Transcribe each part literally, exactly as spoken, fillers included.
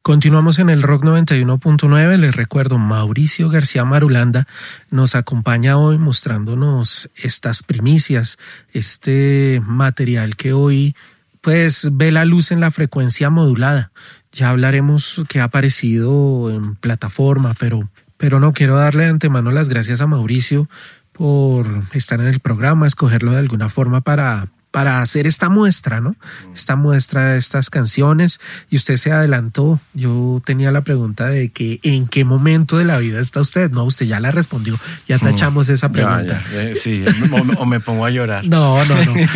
Continuamos en el Rock noventa y uno punto nueve. Les recuerdo, Mauricio García Marulanda nos acompaña hoy mostrándonos estas primicias, este material que hoy pues ve la luz en la frecuencia modulada. Ya hablaremos qué ha aparecido en plataforma, pero, pero no quiero darle de antemano las gracias a Mauricio por estar en el programa, escogerlo de alguna forma para... para hacer esta muestra, ¿no? Esta muestra de estas canciones. Y usted se adelantó. Yo tenía la pregunta de que ¿en qué momento de la vida está usted? No, usted ya la respondió. Ya tachamos esa pregunta. Ya, ya, sí, o, o me pongo a llorar. No, no, no.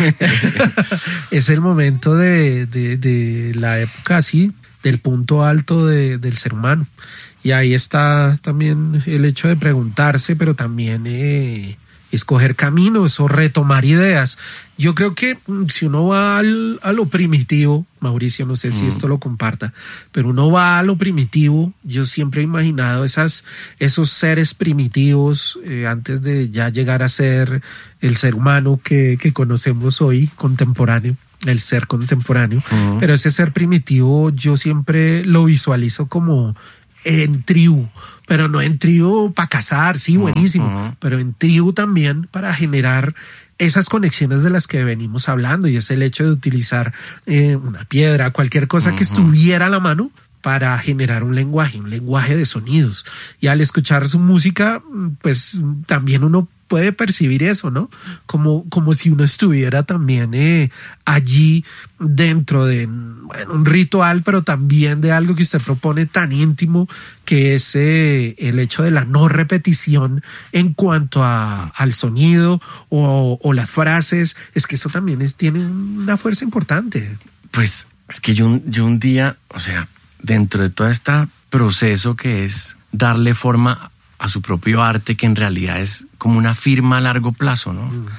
Es el momento de, de, de la época así, del punto alto de, del ser humano. Y ahí está también el hecho de preguntarse, pero también... Eh, escoger caminos o retomar ideas. Yo creo que si uno va al, a lo primitivo, Mauricio, no sé si mm. esto lo comparta, pero uno va a lo primitivo. Yo siempre he imaginado esas, esos seres primitivos eh, antes de ya llegar a ser el ser humano que, que conocemos hoy, contemporáneo, el ser contemporáneo. Mm. Pero ese ser primitivo yo siempre lo visualizo como en tribu, pero no en tribu para cazar, sí, buenísimo, uh-huh. pero en tribu también para generar esas conexiones de las que venimos hablando, y es el hecho de utilizar eh, una piedra, cualquier cosa uh-huh. que estuviera a la mano para generar un lenguaje, un lenguaje de sonidos. Y al escuchar su música, pues también uno puede percibir eso, ¿no? Como, como si uno estuviera también eh, allí dentro de bueno, un ritual, pero también de algo que usted propone tan íntimo, que es eh, el hecho de la no repetición en cuanto a, al sonido o, o las frases. Es que eso también es, tiene una fuerza importante. Pues es que yo, yo un día, o sea, dentro de todo este proceso que es darle forma a su propio arte, que en realidad es como una firma a largo plazo, ¿no? Mm.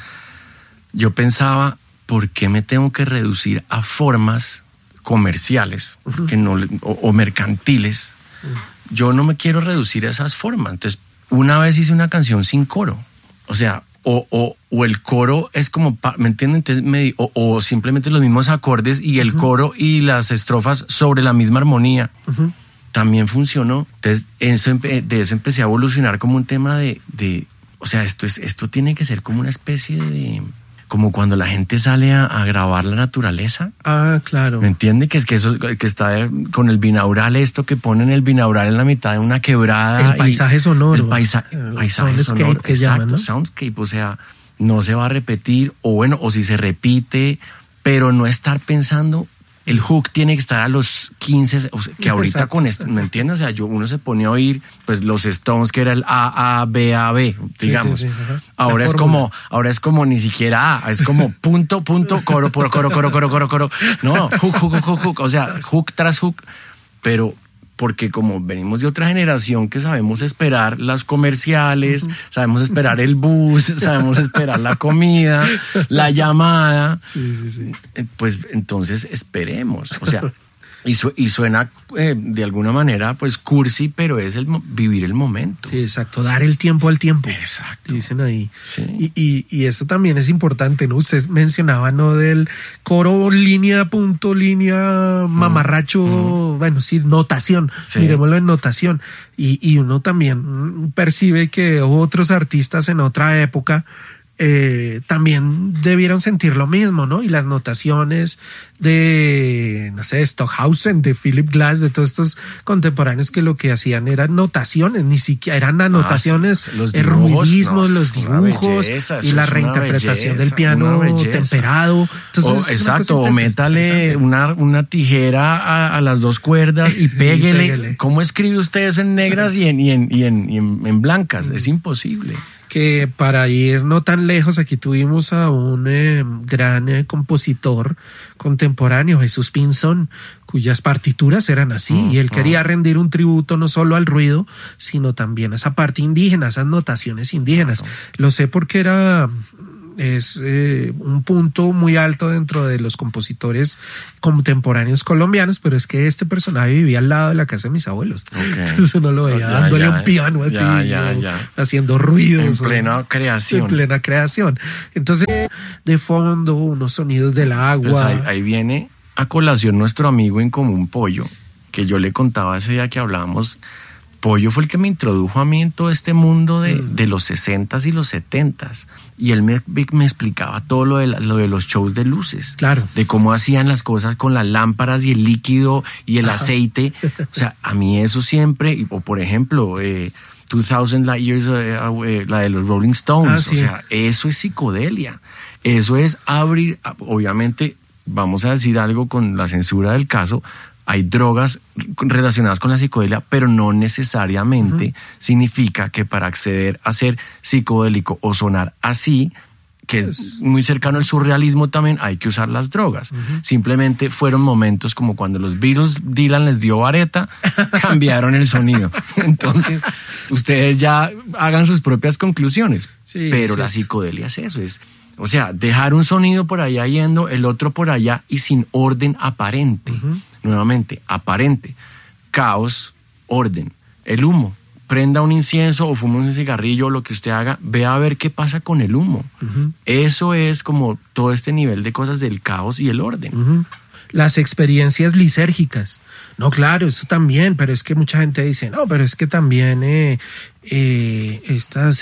Yo pensaba, ¿por qué me tengo que reducir a formas comerciales uh-huh. que no, o, o mercantiles? Uh-huh. Yo no me quiero reducir a esas formas. Entonces, una vez hice una canción sin coro. O sea, o, o, o el coro es como, ¿me entienden? Entonces me, o, o simplemente los mismos acordes y el uh-huh. coro y las estrofas sobre la misma armonía. Uh-huh. También funcionó. Entonces, eso, de eso empecé a evolucionar como un tema de, de o sea, esto es, esto tiene que ser como una especie de, como cuando la gente sale a, a grabar la naturaleza. Ah, claro. ¿Me entiende? Que es que eso, que está de, con el binaural, esto que ponen el binaural en la mitad de una quebrada. El paisaje sonoro. El paisa, el paisaje sonoro. Que exacto, llaman, ¿no? Soundscape, o sea, no se va a repetir, o bueno, o si se repite, pero no estar pensando. El hook tiene que estar a los quince, o sea, que ahorita exacto. con esto, ¿me entiendes? O sea, yo, uno se pone a oír pues los Stones, que era el A, A, B, A, B, digamos. Sí, sí, sí, ahora es como, ahora es como ni siquiera A, es como punto, punto, coro, coro, coro, coro, coro, coro, coro. No, hook, hook, hook, hook, o sea, hook tras hook, pero porque como venimos de otra generación que sabemos esperar las comerciales, uh-huh. sabemos esperar el bus, sabemos esperar la comida, la llamada, sí, sí, sí. pues entonces esperemos, o sea, y, su, y suena eh, de alguna manera pues cursi, pero es el vivir el momento. Sí, exacto, dar el tiempo al tiempo. Exacto. Dicen ahí. Sí. Y, y, y eso también es importante, ¿no? Usted mencionaba, ¿no? Del coro, línea, punto, línea, mamarracho, uh-huh. bueno, sí, notación, sí. Miremoslo en notación. Y, y uno también percibe que otros artistas en otra época Eh, también debieron sentir lo mismo, ¿no? Y las notaciones de, no sé, Stockhausen, de Philip Glass, de todos estos contemporáneos que lo que hacían eran notaciones, ni siquiera eran anotaciones, ah, los dibujos, ruidismos, no, los dibujos belleza, y la reinterpretación belleza, del piano temperado. Entonces, o, exacto, o métale una, una tijera a, a las dos cuerdas y péguele. y péguele. ¿Cómo escribe usted eso en negras y en, y en, y en, y en, en blancas? Mm. Es imposible. Que para ir no tan lejos, aquí tuvimos a un eh, gran eh, compositor contemporáneo, Jesús Pinzón, cuyas partituras eran así, uh-huh. y él quería rendir un tributo no solo al ruido, sino también a esa parte indígena, a esas notaciones indígenas. Uh-huh. Lo sé porque era... es eh, un punto muy alto dentro de los compositores contemporáneos colombianos, pero es que este personaje vivía al lado de la casa de mis abuelos. Okay. Entonces uno lo veía ya, dándole ya, un piano así, ya, ya, ya. haciendo ruidos. En plena creación. En plena creación. Entonces, de fondo, unos sonidos del agua. Pues ahí, ahí viene a colación nuestro amigo en común, Pollo, que yo le contaba ese día que hablábamos, Pollo fue el que me introdujo a mí en todo este mundo de, mm. de los sesentas y los setentas. Y él me, me explicaba todo lo de, la, lo de los shows de luces. Claro. De cómo hacían las cosas con las lámparas y el líquido y el Ajá. aceite. O sea, a mí eso siempre, o por ejemplo, eh, two thousand Light Years, eh, eh, la de los Rolling Stones. Ah, sí. O sea, eso es psicodelia. Eso es abrir, obviamente, vamos a decir algo con la censura del caso, hay drogas relacionadas con la psicodelia, pero no necesariamente uh-huh. significa que para acceder a ser psicodélico o sonar así, que pues, es muy cercano al surrealismo también, hay que usar las drogas. Uh-huh. Simplemente fueron momentos como cuando los Beatles, Dylan les dio vareta, cambiaron el sonido. Entonces, ustedes ya hagan sus propias conclusiones. Sí, pero sí. La psicodelia es eso, es... O sea, dejar un sonido por allá yendo, el otro por allá y sin orden aparente. Uh-huh. Nuevamente, aparente. Caos, orden. El humo. Prenda un incienso o fume un cigarrillo o lo que usted haga, vea a ver qué pasa con el humo. Uh-huh. Eso es como todo este nivel de cosas del caos y el orden. Uh-huh. Las experiencias lisérgicas. No, claro, eso también, pero es que mucha gente dice, no, pero es que también eh, eh, estas